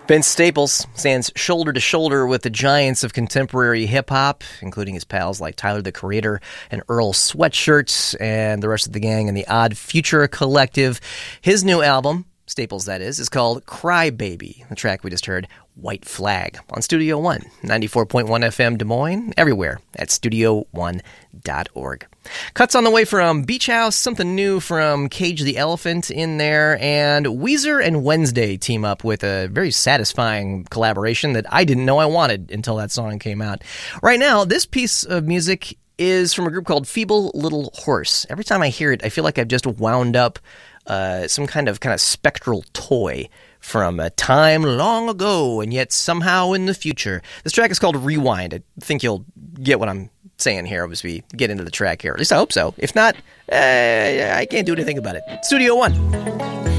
Vince Staples stands shoulder to shoulder with the giants of contemporary hip-hop, including his pals like Tyler, the Creator, and Earl Sweatshirt, and the rest of the gang in the Odd Future Collective. His new album, Staples that is called Cry Baby. The track we just heard, White Flag, on Studio One, 94.1 FM Des Moines, everywhere at studio1.org. Cuts on the way from Beach House, something new from Cage the Elephant in there, and Weezer and Wednesday team up with a very satisfying collaboration that I didn't know I wanted until that song came out. Right now, this piece of music is from a group called Feeble Little Horse. Every time I hear it, I feel like I've just wound up some kind of spectral toy from a time long ago, and yet somehow in the future. This track is called Rewind. I think you'll get what I'm saying here as we get into the track here. At least I hope so. If not, I can't do anything about it. Studio One.